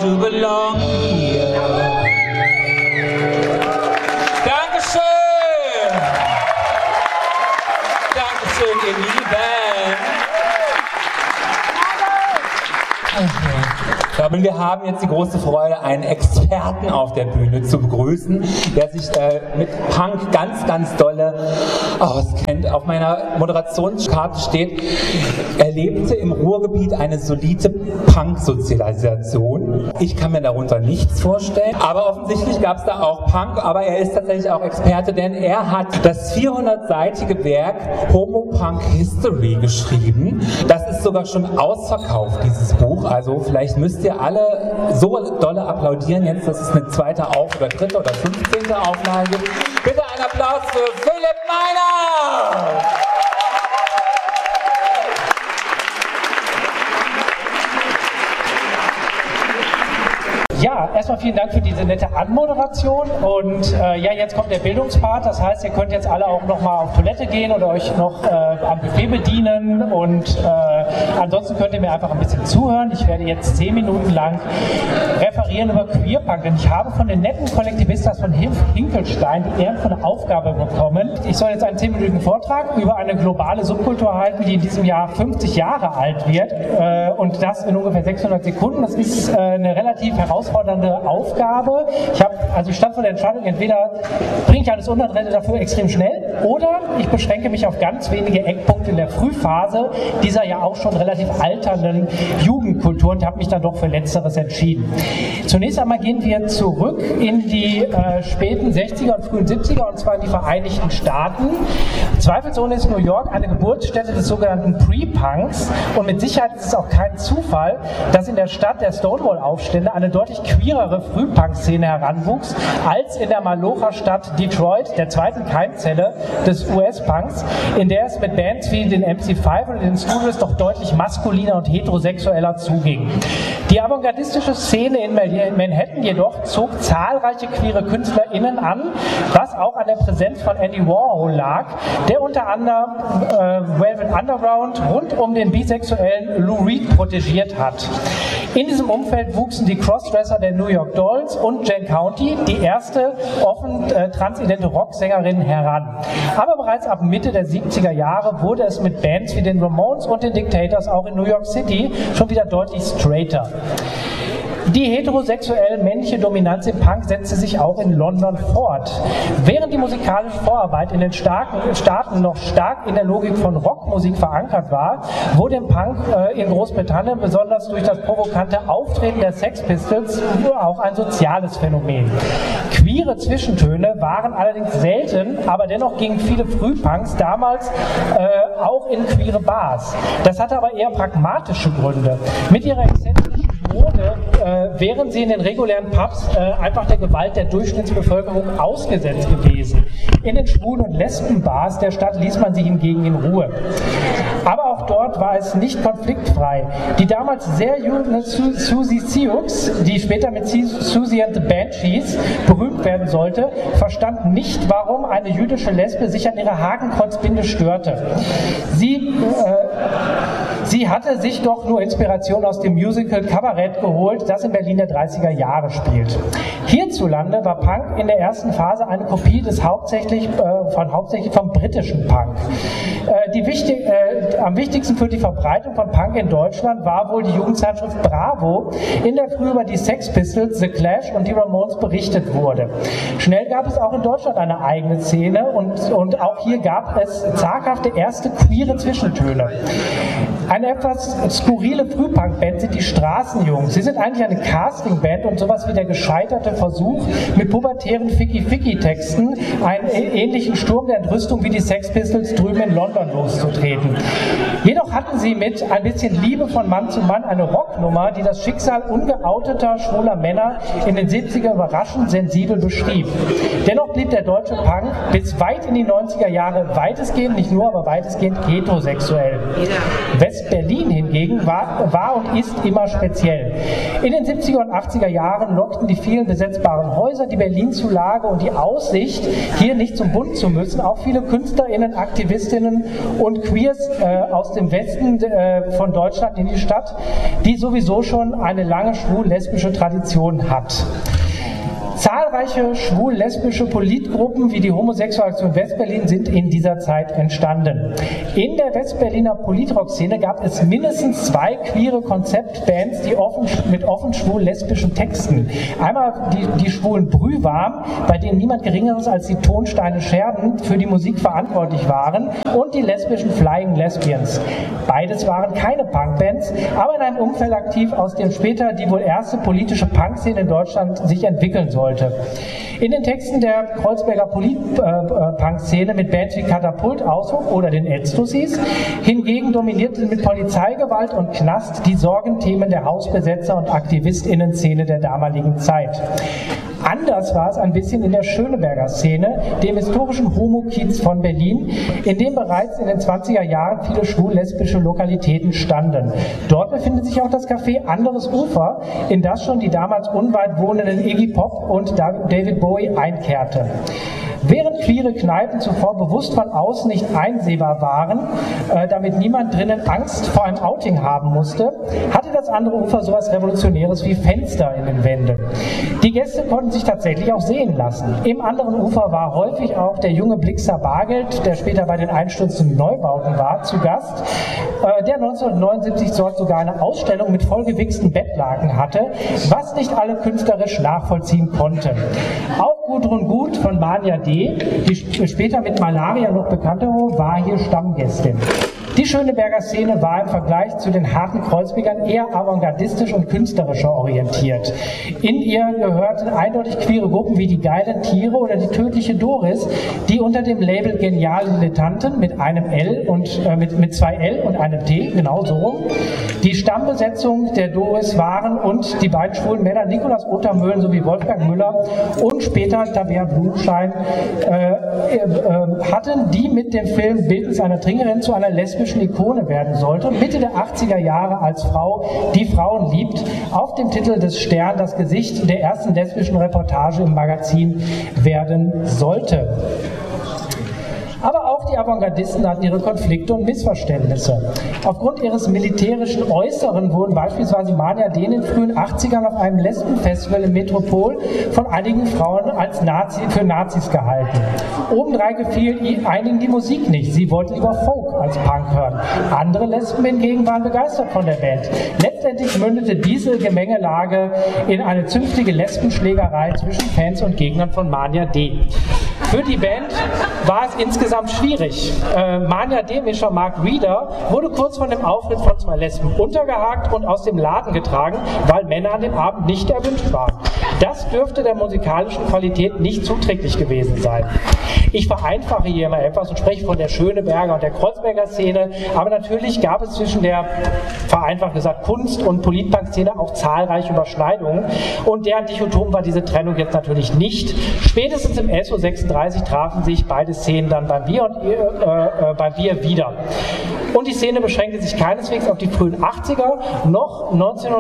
you belong here. Dankeschön! Dankeschön, ihr Lieben! Und wir haben jetzt die große Freude, einen Experten auf der Bühne zu begrüßen, der sich mit Punk ganz, ganz dolle auskennt. Auf meiner Moderationskarte steht, er lebte im Ruhrgebiet eine solide Punk-Sozialisation. Ich kann mir darunter nichts vorstellen, aber offensichtlich gab es da auch Punk, aber er ist tatsächlich auch Experte, denn er hat das 400-seitige Werk Homo Punk History geschrieben. Das ist sogar schon ausverkauft, dieses Buch, also vielleicht müsst ihr alle so dolle applaudieren jetzt, dass es eine zweite oder dritte oder 15. Auflage gibt. Bitte einen Applaus für Philipp Meiner! Ja, erstmal vielen Dank für diese nette Anmoderation und ja, jetzt kommt der Bildungspart, das heißt, ihr könnt jetzt alle auch nochmal auf Toilette gehen oder euch noch am Buffet bedienen und ansonsten könnt ihr mir einfach ein bisschen zuhören. Ich werde jetzt 10 Minuten lang referieren über Queerpunk, denn ich habe von den netten Kollektivistas von Hinkelstein die ehrenvolle Aufgabe bekommen. Ich soll jetzt einen 10-minütigen Vortrag über eine globale Subkultur halten, die in diesem Jahr 50 Jahre alt wird und das in ungefähr 600 Sekunden. Das ist eine relativ herausfordernde Aufgabe. Ich stand vor der Entscheidung, entweder bringe ich alles unter und renne dafür extrem schnell oder ich beschränke mich auf ganz wenige Eckpunkte in der Frühphase dieser ja auch schon relativ alternden Jugendkultur und habe mich dann doch für Letzteres entschieden. Zunächst einmal gehen wir zurück in die späten 60er und frühen 70er und zwar in die Vereinigten Staaten. Zweifelsohne ist New York eine Geburtsstätte des sogenannten Pre-Punks und mit Sicherheit ist es auch kein Zufall, dass in der Stadt der Stonewall-Aufstände eine deutlich queerere Frühpunk-Szene heranwuchs als in der Malocher-Stadt Detroit, der zweiten Keimzelle des US-Punks, in der es mit Bands wie den MC5 und den Studios doch deutlich maskuliner und heterosexueller zuging. Die avantgardistische Szene in Manhattan jedoch zog zahlreiche queere KünstlerInnen an, was auch an der Präsenz von Andy Warhol lag, der unter anderem Velvet Underground rund um den bisexuellen Lou Reed protegiert hat. In diesem Umfeld wuchsen die Crossdresser der New York Dolls und Jen County, die erste offen transidente Rocksängerin, heran. Aber bereits ab Mitte der 70er Jahre wurde es mit Bands wie den Ramones und den Dictators auch in New York City schon wieder deutlich straighter. Die heterosexuell männliche Dominanz im Punk setzte sich auch in London fort. Während die musikalische Vorarbeit in den Staaten noch stark in der Logik von Rockmusik verankert war, wurde im Punk in Großbritannien besonders durch das provokante Auftreten der Sex Pistols auch ein soziales Phänomen. Queere Zwischentöne waren allerdings selten, aber dennoch gingen viele Frühpunks damals auch in queere Bars. Das hatte aber eher pragmatische Gründe. Mit ihrer exzentrischen Mode wären sie in den regulären Pubs einfach der Gewalt der Durchschnittsbevölkerung ausgesetzt gewesen. In den Schwulen- und Lesbenbars der Stadt ließ man sie hingegen in Ruhe. Aber auch dort war es nicht konfliktfrei. Die damals sehr junge Susie Sioux, die später mit Susie and the Banshees berühmt werden sollte, verstand nicht, warum eine jüdische Lesbe sich an ihrer Hakenkreuzbinde störte. Sie hatte sich doch nur Inspiration aus dem Musical Kabarett geholt, das in Berlin der 30er Jahre spielt. Hierzulande war Punk in der ersten Phase eine Kopie des hauptsächlich vom britischen Punk. Am wichtigsten für die Verbreitung von Punk in Deutschland war wohl die Jugendzeitschrift Bravo, in der früh über die Sex Pistols, The Clash und die Ramones berichtet wurde. Schnell gab es auch in Deutschland eine eigene Szene und auch hier gab es zaghafte erste queere Zwischentöne. Eine etwas skurrile Frühpunk-Band sind die Straßenjungs. Sie sind eigentlich eine Casting-Band und sowas wie der gescheiterte Versuch, mit pubertären Ficky-Ficky-Texten einen ähnlichen Sturm der Entrüstung wie die Sex Pistols drüben in London loszutreten. Jedoch hatten sie mit ein bisschen Liebe von Mann zu Mann eine Rocknummer, die das Schicksal ungeouteter schwuler Männer in den 70er überraschend sensibel beschrieb. Dennoch blieb der deutsche Punk bis weit in die 90er Jahre weitestgehend, nicht nur, aber weitestgehend heterosexuell. West-Berlin hingegen war und ist immer speziell. In den 70er und 80er Jahren lockten die vielen besetzbaren Häuser, die Berlin-Zulage und die Aussicht, hier nicht zum Bund zu müssen, auch viele KünstlerInnen, Aktivistinnen und Queers aus dem Westen von Deutschland in die Stadt, die sowieso schon eine lange schwul-lesbische Tradition hat. Zahlreiche schwul-lesbische Politgruppen wie die Homosexualaktion Westberlin sind in dieser Zeit entstanden. In der Westberliner Politrock-Szene gab es mindestens 2 queere Konzeptbands, die mit offen schwul-lesbischen Texten. Einmal die schwulen Brühwarm, bei denen niemand Geringeres als die Tonsteine Scherben für die Musik verantwortlich waren, und die lesbischen Flying Lesbians. Beides waren keine Punkbands, aber in einem Umfeld aktiv, aus dem später die wohl erste politische Punkszene in Deutschland sich entwickeln sollte. In den Texten der Kreuzberger Polit-Punk-Szene mit Bands wie Katapult, Ausdruck oder den Edstussis hingegen dominierten mit Polizeigewalt und Knast die Sorgenthemen der Hausbesetzer und AktivistInnen-Szene der damaligen Zeit. Anders war es ein bisschen in der Schöneberger Szene, dem historischen Homo-Kiez von Berlin, in dem bereits in den 20er Jahren viele schwul-lesbische Lokalitäten standen. Dort befindet sich auch das Café Anderes Ufer, in das schon die damals unweit wohnenden Iggy Pop und David Bowie einkehrten. Während queere Kneipen zuvor bewusst von außen nicht einsehbar waren, damit niemand drinnen Angst vor einem Outing haben musste, hatte das andere Ufer sowas Revolutionäres wie Fenster in den Wänden. Die Gäste konnten sich tatsächlich auch sehen lassen. Im anderen Ufer war häufig auch der junge Blixer Bargeld, der später bei den einstürzenden Neubauten war, zu Gast, der 1979 dort sogar eine Ausstellung mit vollgewichsten Bettlaken hatte, was nicht alle künstlerisch nachvollziehen konnten. Auch Gudrun Gut von Mania D, die später mit Malaria noch bekannter wurde, war hier Stammgästin. Die Schöneberger Szene war im Vergleich zu den harten Kreuzbergern eher avantgardistisch und künstlerischer orientiert. In ihr gehörten eindeutig queere Gruppen wie die Geilen Tiere oder die Tödliche Doris, die unter dem Label Geniale Dilettanten mit einem L und mit 2 L und einem T, genau so rum, die Stammbesetzung der Doris waren und die beiden schwulen Männer Nikolaus Ottermöhlen sowie Wolfgang Müller und später Tabea Blumschein hatten, die mit dem Film Bildnis einer Trinkerin zu einer lesbischen Ikone werden sollte, Mitte der 80er Jahre als Frau, die Frauen liebt, auf dem Titel des Stern das Gesicht der ersten lesbischen Reportage im Magazin werden sollte. Aber auch die Avantgardisten hatten ihre Konflikte und Missverständnisse. Aufgrund ihres militärischen Äußeren wurden beispielsweise Mania D in den frühen 80ern auf einem Lesbenfestival im Metropol von einigen Frauen als für Nazis gehalten. Obendrein gefiel einigen die Musik nicht. Sie wollten lieber Folk als Punk hören. Andere Lesben hingegen waren begeistert von der Band. Letztendlich mündete diese Gemengelage in eine zünftige Lesbenschlägerei zwischen Fans und Gegnern von Mania D. Für die Band war es insgesamt schwierig. Mania D-Mischer Mark Reeder wurde kurz vor dem Auftritt von 2 Lesben untergehakt und aus dem Laden getragen, weil Männer an dem Abend nicht erwünscht waren. Das dürfte der musikalischen Qualität nicht zuträglich gewesen sein. Ich vereinfache hier immer etwas und spreche von der Schöneberger und der Kreuzberger Szene, aber natürlich gab es zwischen der, vereinfacht gesagt, Kunst- und Politpunk-Szene auch zahlreiche Überschneidungen, und deren Dichotom war diese Trennung jetzt natürlich nicht. Spätestens im SO 36 trafen sich beide Szenen dann beim Bier wieder. Und die Szene beschränkte sich keineswegs auf die frühen 80er. Noch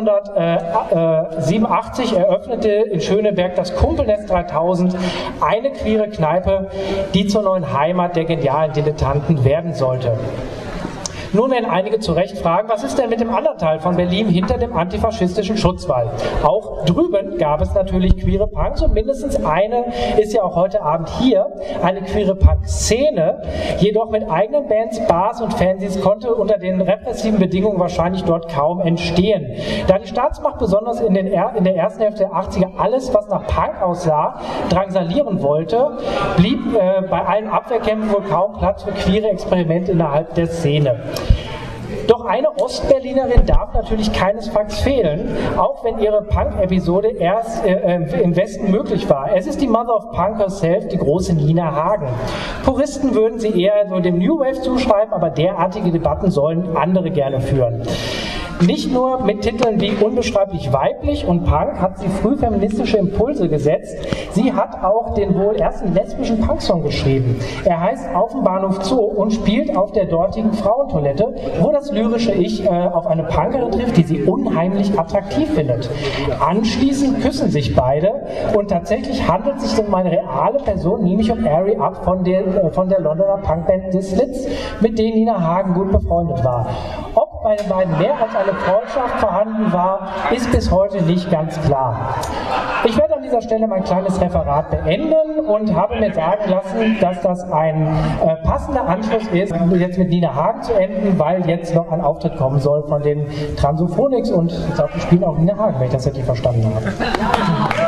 1987 eröffnete in Schöneberg das Kumpelnest 3000, eine queere Kneipe, die zur neuen Heimat der genialen Dilettanten werden sollte. Nun werden einige zu Recht fragen, was ist denn mit dem anderen Teil von Berlin hinter dem antifaschistischen Schutzwall? Auch drüben gab es natürlich queere Punks, und mindestens eine ist ja auch heute Abend hier, eine queere Punk-Szene, jedoch mit eigenen Bands, Bars und Fanzines konnte unter den repressiven Bedingungen wahrscheinlich dort kaum entstehen. Da die Staatsmacht besonders in der ersten Hälfte der 80er alles, was nach Punk aussah, drangsalieren wollte, blieb bei allen Abwehrkämpfen wohl kaum Platz für queere Experimente innerhalb der Szene. Doch eine Ostberlinerin darf natürlich keinesfalls fehlen, auch wenn ihre Punk-Episode erst im Westen möglich war. Es ist die Mother of Punk herself, die große Nina Hagen. Puristen würden sie eher so dem New Wave zuschreiben, aber derartige Debatten sollen andere gerne führen. Nicht nur mit Titeln wie Unbeschreiblich weiblich und Punk hat sie früh feministische Impulse gesetzt, sie hat auch den wohl ersten lesbischen Punksong geschrieben. Er heißt Auf dem Bahnhof Zoo und spielt auf der dortigen Frauentoilette, wo das lyrische Ich auf eine Punkerin trifft, die sie unheimlich attraktiv findet. Anschließend küssen sich beide und tatsächlich handelt es sich um eine reale Person, nämlich um Ari Up von der Londoner Punkband The Slits, mit denen Nina Hagen gut befreundet war. Ob bei den beiden mehr als eine Freundschaft vorhanden war, ist bis heute nicht ganz klar. Ich werde an dieser Stelle mein kleines Referat beenden und habe mir sagen lassen, dass das ein passender Anschluss ist, jetzt mit Nina Hagen zu enden, weil jetzt noch ein Auftritt kommen soll von den Transophonics und ich glaube, wir spielen auch Nina Hagen, wenn ich das richtig verstanden habe.